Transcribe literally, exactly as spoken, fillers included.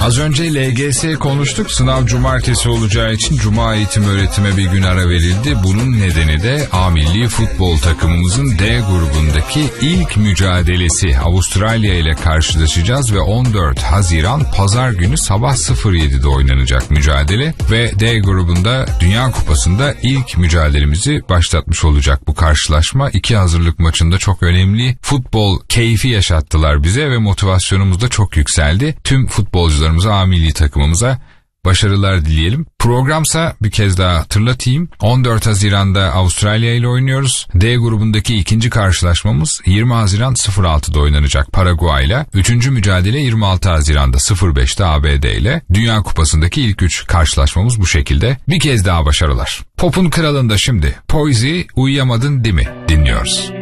Az önce L G S konuştuk. Sınav cumartesi olacağı için cuma eğitim öğretime bir gün ara verildi. Bunun nedeni de A milli futbol takımımızın D grubundaki ilk mücadelesi. Avustralya ile karşılaşacağız ve on dört Haziran Pazar günü sabah sıfır yedide oynanacak mücadele ve D grubunda Dünya Kupası'nda ilk mücadelemizi başlatmış olacak bu karşılaşma. İki hazırlık maçında çok önemli futbol keyfi yaşattılar bize ve motivasyonumuz da çok yükseldi. Tüm futbolcularımıza, A milli takımımıza başarılar dileyelim. Programsa bir kez daha hatırlatayım. on dört Haziran'da Avustralya ile oynuyoruz. D grubundaki ikinci karşılaşmamız yirmi Haziran sıfır altıda oynanacak Paraguay ile. Üçüncü mücadele yirmi altı Haziran'da sıfır beşte A B D ile. Dünya Kupası'ndaki ilk üç karşılaşmamız bu şekilde. Bir kez daha başarılar. Pop'un kralında şimdi Poezy, Uyuyamadın Değil mi dinliyoruz.